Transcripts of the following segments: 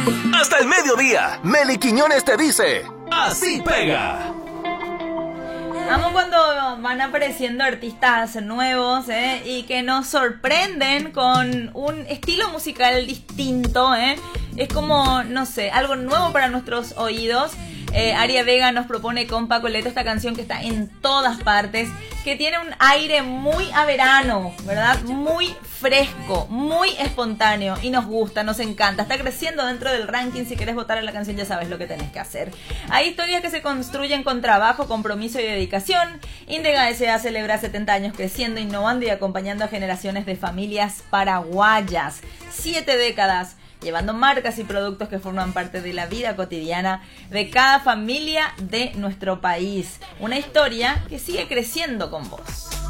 Hasta el mediodía, Meli Quiñones te dice, así pega. Amo cuando van apareciendo artistas nuevos y que nos sorprenden con un estilo musical distinto. Es como, no sé, algo nuevo para nuestros oídos. Aria Vega nos propone con Paco Leto esta canción que está en todas partes, que tiene un aire muy a verano, ¿verdad? Muy fresco, muy espontáneo y nos gusta, nos encanta. Está creciendo dentro del ranking. Si querés votar a la canción ya sabes lo que tenés que hacer. Hay historias que se construyen con trabajo, compromiso y dedicación. Indega S.A. celebra 70 años creciendo, innovando y acompañando a generaciones de familias paraguayas. 7 décadas llevando marcas y productos que forman parte de la vida cotidiana de cada familia de nuestro país. Una historia que sigue creciendo con vos.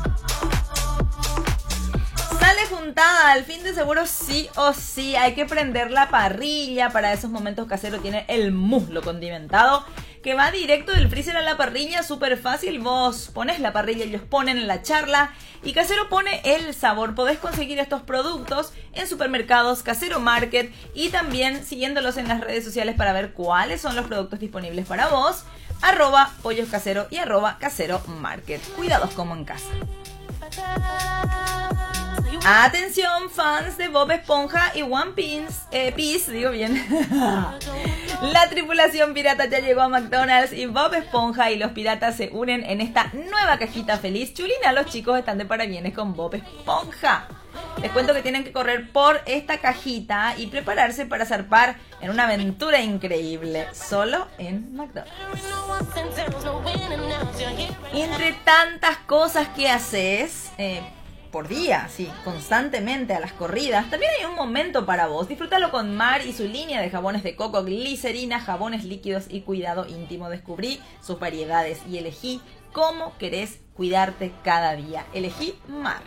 Sale juntada al fin de seguro sí o sí. Hay que prender la parrilla. Para esos momentos Casero tiene el muslo condimentado que va directo del freezer a la parrilla, súper fácil. Vos pones la parrilla, ellos ponen en la charla y Casero pone el sabor. Podés conseguir estos productos en supermercados, Casero Market y también siguiéndolos en las redes sociales para ver cuáles son los productos disponibles para vos. @polloscasero y @casero market. Cuidados como en casa. Atención, fans de Bob Esponja y One Piece, digo bien. La tripulación pirata ya llegó a McDonald's y Bob Esponja y los piratas se unen en esta nueva cajita feliz. Chulina, los chicos están de parabienes con Bob Esponja. Les cuento que tienen que correr por esta cajita y prepararse para zarpar en una aventura increíble, solo en McDonald's. Y entre tantas cosas que haces por día, sí, constantemente a las corridas, también hay un momento para vos. Disfrútalo con Mar y su línea de jabones de coco, glicerina, jabones líquidos y cuidado íntimo. Descubrí sus variedades y elegí cómo querés cuidarte cada día. Elegí Mar.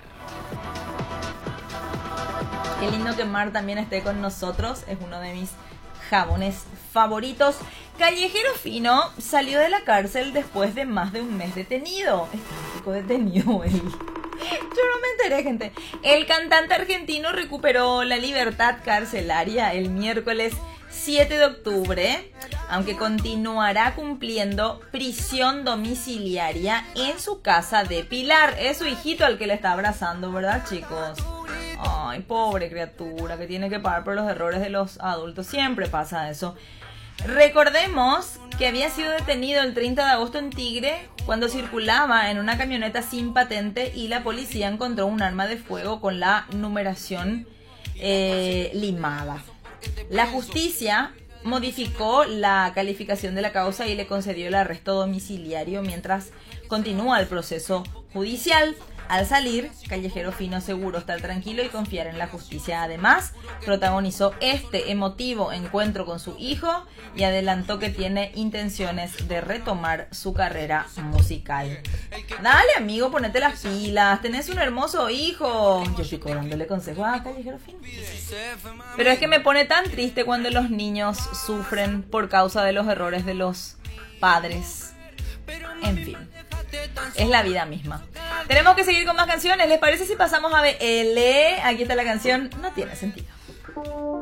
Qué lindo que Mar también esté con nosotros. Es uno de mis jabones favoritos. Callejero Fino salió de la cárcel después de más de un mes detenido. Está un poco detenido él. Yo no me enteré, gente. El cantante argentino recuperó la libertad carcelaria el miércoles 7 de octubre, aunque continuará cumpliendo prisión domiciliaria en su casa de Pilar. Es su hijito al que le está abrazando, ¿verdad, chicos? Ay, pobre criatura que tiene que pagar por los errores de los adultos. Siempre pasa eso. Recordemos que había sido detenido el 30 de agosto en Tigre cuando circulaba en una camioneta sin patente y la policía encontró un arma de fuego con la numeración limada. La justicia modificó la calificación de la causa y le concedió el arresto domiciliario mientras continúa el proceso judicial. Al salir, Callejero Fino aseguró estar tranquilo y confiar en la justicia. Además, protagonizó este emotivo encuentro con su hijo y adelantó que tiene intenciones de retomar su carrera musical. Dale, amigo, ponete las pilas. Tenés un hermoso hijo. Yo estoy dándole consejos a Callejero Fino. Pero es que me pone tan triste cuando los niños sufren por causa de los errores de los padres. En fin. Es la vida misma. Tenemos que seguir con más canciones. ¿Les parece si pasamos a BL? Aquí está la canción No tiene sentido.